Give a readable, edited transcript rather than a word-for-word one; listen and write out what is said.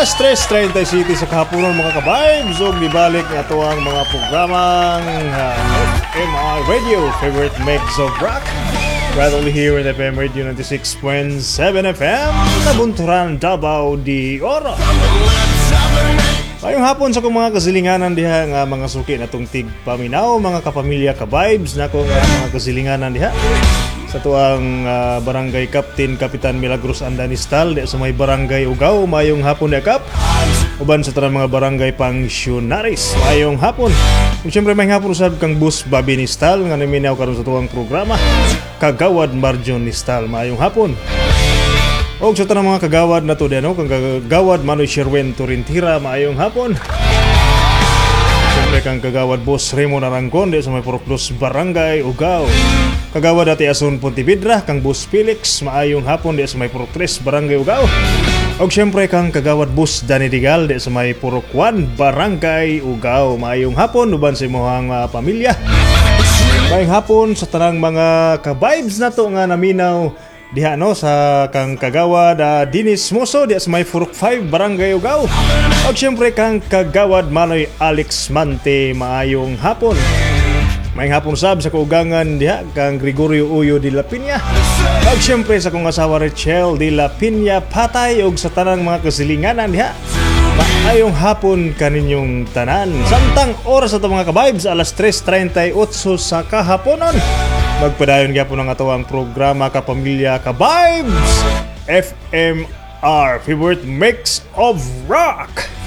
Alas 3:30 City sa kahaponon mga ka-vibes. So, gibalik na ito ang mga programang FMR Radio, favorite mix of rock. Right only here in FM Radio 96.7 FM, Nabunturan, Davao de Oro. Ngayong hapon sa kong mga kasilinganan diha nga mga suki na tong tig paminaw, mga kapamilya ka-vibes na kong mga kasilinganan diha. Sa tuang barangay Captain Kapitan Milagros Andanistal di sa may barangay Ugaw, mayong hapon na kap. Uban sa tanang mga barangay Pangsionaris, mayong hapon. Siyempre may hapon usab kang Bus Babinistal nga naminaw karon sa tuang programa. Kagawad Marjon Nistal, mayong hapon. O sa tanang mga kagawad na to din, kang kagawad Manoy Sherwin Turintira, mayong hapon. Siyempre kang kagawad Boss Raymond Arangcon di sa may Purokdos Barangay Ugaw. Kagawad Ati Asun Pontevedra, kang Boss Felix, maayong hapon di sa may Purok 3 Barangay Ugaw. O siyempre kang kagawad Boss Danny Digal di sa may Purok 1 Barangay Ugaw, maayong hapon uban sa imuhang pamilya. Maayong hapon sa tanang mga ka-vibes na to nga naminaw diha no sa kang kagawad Dinis Moso di sa may Purok 5 Barangay Ugaw. O siyempre kang kagawad Manoy Alex Mante, maayong hapon. May hapon sab sa kaugangan diha kang Gregorio Uyo de la Piña. Ug syempre sa kong asawa Rachel de la Piña Patay ug sa tanang mga kasilinganan diha. Maayong hapon kaninyong tanan. Samtang oras sa mga ka-vibes alas 3:38 sa kahaponon. Magpadayon gyapon ang atawang programa Kapamilya Ka-Vibes FMR, favorite mix of rock.